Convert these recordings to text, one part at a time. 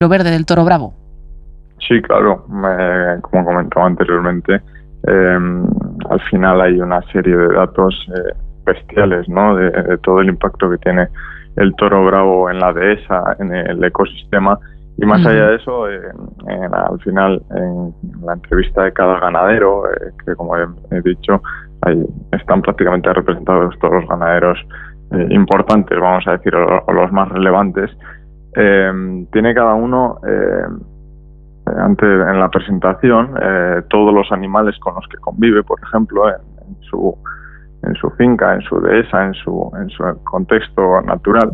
verde del toro bravo. Sí, claro, como comentaba anteriormente, al final hay una serie de datos bestiales, ¿no? De todo el impacto que tiene el toro bravo en la dehesa, en el ecosistema, y más allá de eso, al final, en la entrevista de cada ganadero, que como he dicho, están prácticamente representados todos los ganaderos importantes, vamos a decir, o los más relevantes. Tiene cada uno, antes en la presentación, todos los animales con los que convive, por ejemplo, en su finca, en su dehesa, en su contexto natural,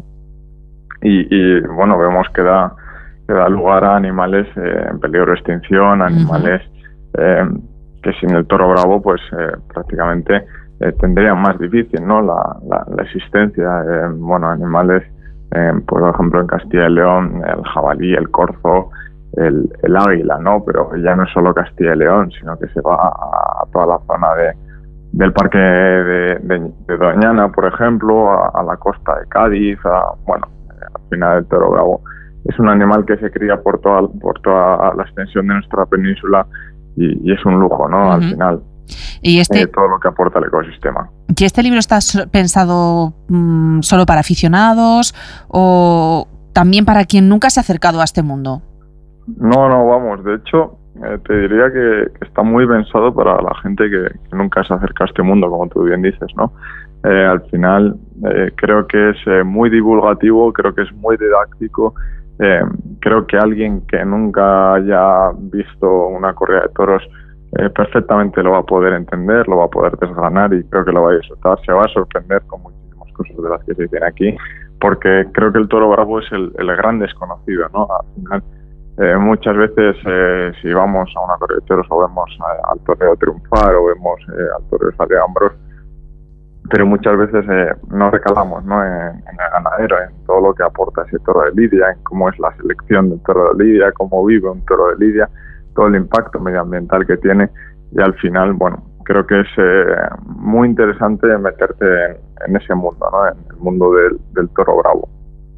y bueno, vemos que da lugar a animales en peligro de extinción, animales que sin el toro bravo pues prácticamente tendrían más difícil, ¿no? la existencia. Bueno, animales, por ejemplo, en Castilla y León, el jabalí, el corzo, el águila, ¿no? Pero ya no es solo Castilla y León, sino que se va a toda la zona del parque de Doñana, por ejemplo, a la costa de Cádiz, bueno, al final el toro bravo es un animal que se cría por toda la extensión de nuestra península y es un lujo, ¿no? Al final, y todo lo que aporta el ecosistema. ¿Y este libro está pensado solo para aficionados o también para quien nunca se ha acercado a este mundo? No, vamos, de hecho, te diría que está muy pensado para la gente que nunca se acerca a este mundo, como tú bien dices, ¿no? Al final, creo que es muy divulgativo, creo que es muy didáctico. Creo que alguien que nunca haya visto una corrida de toros perfectamente lo va a poder entender, lo va a poder desgranar, y creo que lo va a disfrutar. Se va a sorprender con muchísimas cosas de las que se dicen aquí, porque creo que el toro bravo es el gran desconocido, ¿no? Al final, muchas veces si vamos a una corrida de toros o vemos al torero triunfar o vemos al torero salir a hombros, pero muchas veces no recalamos, ¿no? En el ganadero, en todo lo que aporta ese toro de lidia, en cómo es la selección del toro de lidia, cómo vive un toro de lidia, todo el impacto medioambiental que tiene, y al final, bueno, creo que es muy interesante meterte en ese mundo, ¿no? En el mundo del toro bravo.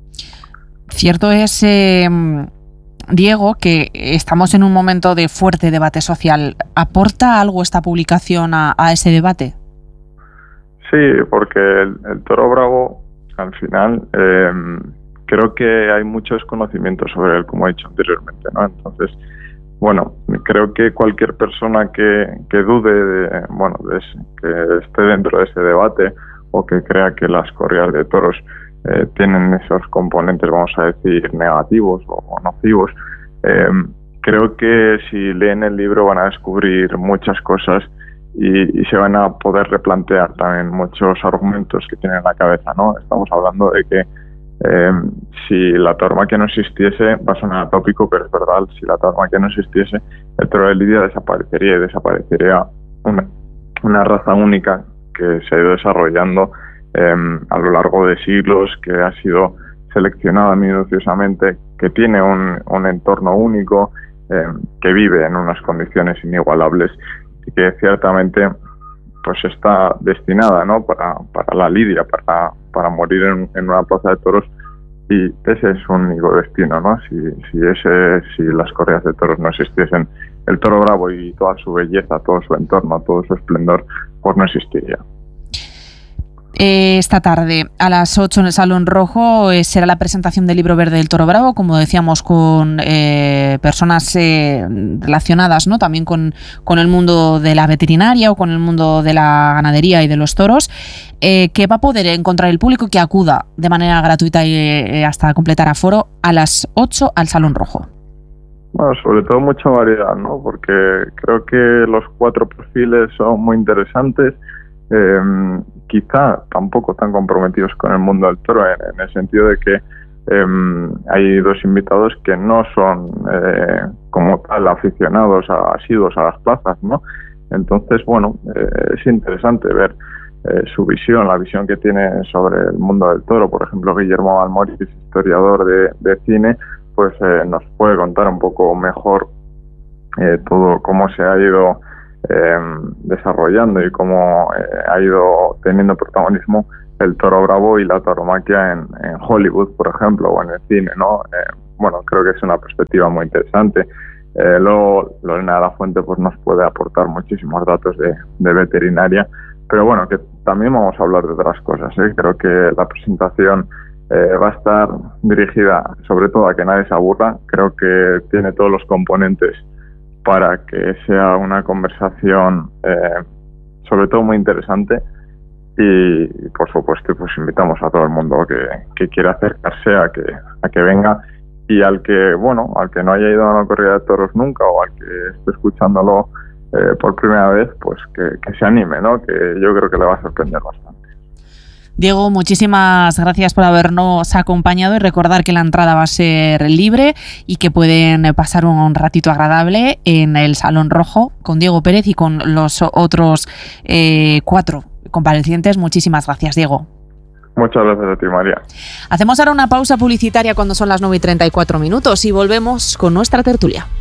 Cierto es, Diego, que estamos en un momento de fuerte debate social. ¿Aporta algo esta publicación a ese debate? Sí, porque el toro bravo, al final, creo que hay mucho desconocimiento sobre él, como he dicho anteriormente, ¿no? Entonces, bueno, creo que cualquier persona que dude que esté dentro de ese debate, o que crea que las corridas de toros tienen esos componentes, vamos a decir, negativos o nocivos, creo que si leen el libro van a descubrir muchas cosas y se van a poder replantear también muchos argumentos que tienen en la cabeza, ¿no? Estamos hablando de que si la tauromaquia no existiese, va a sonar atópico, pero es verdad, si la tauromaquia no existiese, el toro de lidia desaparecería, y desaparecería una raza única que se ha ido desarrollando a lo largo de siglos, que ha sido seleccionada minuciosamente, que tiene un entorno único, que vive en unas condiciones inigualables, y que ciertamente pues está destinada, ¿no? para la lidia, para morir en una plaza de toros, y ese es su único destino, ¿no? Si las corridas de toros no existiesen, el toro bravo y toda su belleza, todo su entorno, todo su esplendor, pues no existiría. Esta tarde a las 8 en el Salón Rojo será la presentación del libro verde del toro bravo, como decíamos, con personas relacionadas, ¿no? También con el mundo de la veterinaria o con el mundo de la ganadería y de los toros, que va a poder encontrar el público que acuda de manera gratuita y hasta completar aforo a las 8 al Salón Rojo. Bueno, sobre todo mucha variedad, ¿no? Porque creo que los 4 perfiles son muy interesantes. Quizá tampoco tan comprometidos con el mundo del toro, en el sentido de que hay 2 invitados que no son como tal aficionados asiduos a las plazas, ¿no? Entonces, bueno, es interesante ver su visión, la visión que tiene sobre el mundo del toro. Por ejemplo, Guillermo Balmoriz, historiador de cine, pues nos puede contar un poco mejor todo cómo se ha ido desarrollando y cómo ha ido teniendo protagonismo el toro bravo y la tauromaquia en Hollywood, por ejemplo, o en el cine, ¿no? bueno, creo que es una perspectiva muy interesante. Luego Lorena de la Fuente pues nos puede aportar muchísimos datos de veterinaria, pero bueno, que también vamos a hablar de otras cosas, ¿eh? Creo que la presentación va a estar dirigida sobre todo a que nadie se aburra. Creo que tiene todos los componentes para que sea una conversación sobre todo muy interesante, y por supuesto pues invitamos a todo el mundo que quiera acercarse a que venga, y al que no haya ido a una corrida de toros nunca, o al que esté escuchándolo por primera vez, pues que se anime, ¿no? Que yo creo que le va a sorprender bastante. Diego, muchísimas gracias por habernos acompañado, y recordar que la entrada va a ser libre y que pueden pasar un ratito agradable en el Salón Rojo con Diego Pérez y con los otros 4 comparecientes. Muchísimas gracias, Diego. Muchas gracias a ti, María. Hacemos ahora una pausa publicitaria cuando son las 9:34 y volvemos con nuestra tertulia.